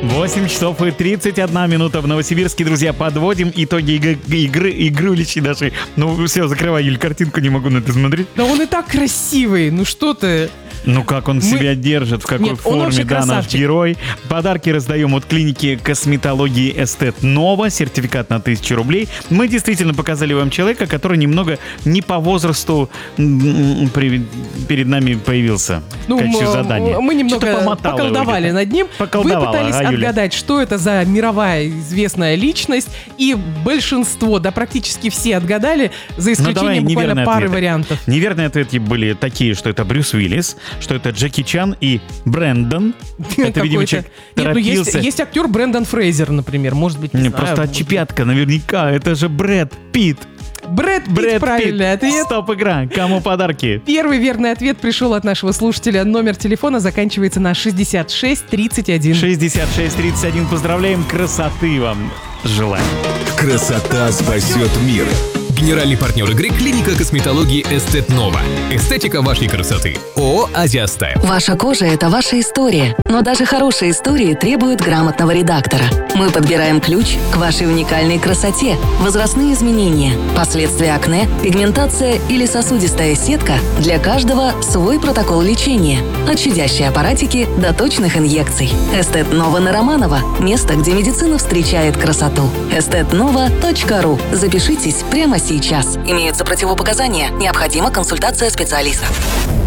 8 часов и 31 минута в Новосибирске, друзья. Подводим итоги игры личи нашей. Ну все, закрывай, Юль, картинку, не могу на это смотреть. Да он и так красивый, ну что ты... Ну как он себя держит, в какой форме, да, наш герой. Подарки раздаем от клиники косметологии Эстет Нова, сертификат на 1000 рублей. Мы действительно показали вам человека, который немного не по возрасту перед нами появился в качестве задания. Мы немного поколдовали над ним. Вы пытались отгадать, что это за мировая известная личность, и большинство, да практически все отгадали, за исключением буквально пары вариантов. Неверные ответы были такие, что это Брюс Уиллис, что это Джеки Чан и Брэндон. Это, видимо, человек торопился. Есть актер Брэндон Фрейзер, например, может быть, не знаю. Просто отчепятка, наверняка, это же Брэд Питт. Брэд Питт, правильный ответ. Стоп-игра. Кому подарки? Первый верный ответ пришел от нашего слушателя. Номер телефона заканчивается на 6631. 6631. Поздравляем. Красоты вам желаем. Красота спасет мир. Генеральный партнер игры — клиника косметологии Эстет Нова. Эстетика вашей красоты. ООО «Азия Стайл». Ваша кожа – это ваша история. Но даже хорошие истории требуют грамотного редактора. Мы подбираем ключ к вашей уникальной красоте. Возрастные изменения, последствия акне, пигментация или сосудистая сетка – для каждого свой протокол лечения. От щадящей аппаратики до точных инъекций. Эстет Нова на Романова – место, где медицина встречает красоту. estetnova.ru. Запишитесь прямо сейчас. Имеются противопоказания. Необходима консультация специалиста.